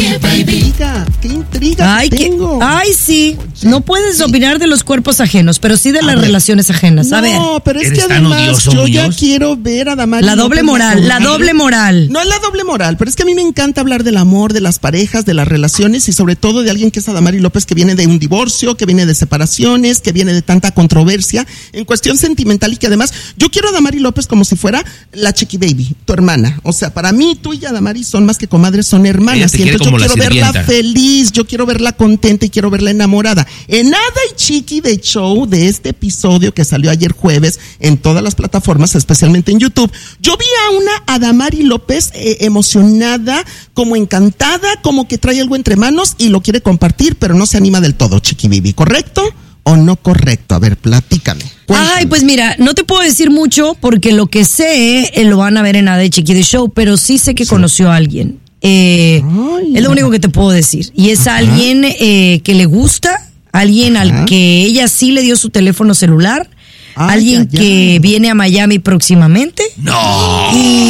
Qué intriga tengo. Ay, sí. No puedes opinar de los cuerpos ajenos, pero sí de las relaciones ajenas. A ver. No, pero es que tan además odioso, yo ya Muñoz. quiero ver a Damari La doble López moral, la doble moral. No es la doble moral, pero es que a mí me encanta hablar del amor, de las parejas, de las relaciones y sobre todo de alguien que es Adamari López, que viene de un divorcio, que viene de separaciones, que viene de tanta controversia en cuestión sentimental y que además yo quiero a Adamari López como si fuera la Chiqui Baby, tu hermana. O sea, para mí tú y Adamari son más que comadres, son hermanas. Y entonces yo quiero verla feliz, yo quiero verla contenta y quiero verla enamorada. En Ada y Chiqui de show de este episodio que salió ayer jueves en todas las plataformas, especialmente en YouTube, yo vi a una Adamari López emocionada, como encantada, como que trae algo entre manos y lo quiere compartir, pero no se anima del todo, Chiqui Baby, ¿correcto o no correcto? A ver, platícame. Cuéntame. Ay, pues mira, no te puedo decir mucho porque lo que sé lo van a ver en Ada y Chiqui de show, pero sí sé que conoció a alguien. Es lo único que te puedo decir. Y es alguien que le gusta, alguien al que ella sí le dio su teléfono celular, alguien que viene a Miami próximamente. ¡No!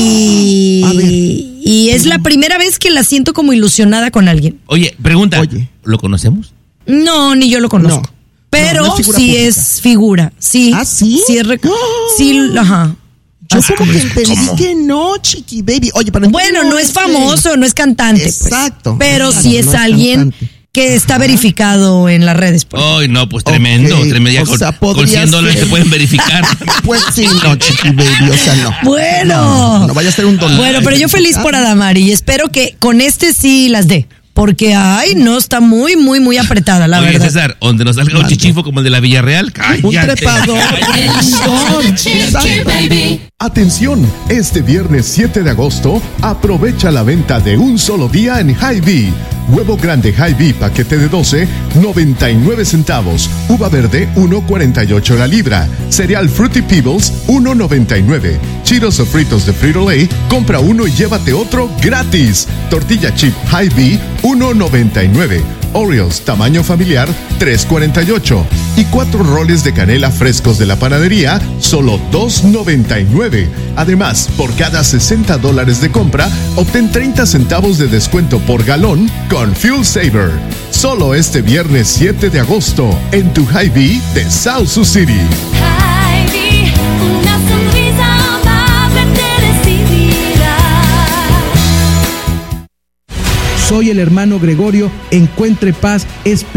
Y es la primera vez que la siento como ilusionada con alguien. Oye, pregunta, ¿lo conocemos? No, ni yo lo conozco. No. Pero No es figura sí pública. es figura. Sí. ¿Ah, sí? Sí, sí, ajá. Yo como que entendí que no, Chiqui Baby. Oye, pero bueno, no es famoso, no es cantante. Exacto. Pues. Pero Claro, sí es no es alguien cantante. que está verificado en las redes. Ay, no, pues tremendo. Okay. O sea, con podría $100 ser. se pueden verificar. Pues sí, no, Chiqui Baby, o sea, no. Bueno. No vaya a ser un dolor. Bueno, pero yo feliz por Adamari y espero que con este sí las dé. Porque, ay, no, está muy, muy, muy apretada, la Oye, verdad. César, donde nos salga un chichifo como el de la Villarreal, cállate. Un trepador. Atención, este viernes 7 de agosto, aprovecha la venta de un solo día en Hy-Vee. Huevo grande Hy-Vee paquete de 12, 99 centavos. Uva verde, 1.48 la libra. Cereal Fruity Pebbles, 1.99. Cheetos o fritos de Frito-Lay, compra uno y llévate otro gratis. Tortilla chip Hy-Vee, 1.99. Oreos tamaño familiar, 3.48. Y 4 roles de canela frescos de la panadería, solo $2.99. Además, por cada $60 de compra, obtén 30 centavos de descuento por galón con Fuel Saver. Solo este viernes 7 de agosto en tu Hy-Vee de South Sioux City. Hy-Vee, una sonrisa amable te recibirá. Soy el hermano Gregorio. Encuentre paz.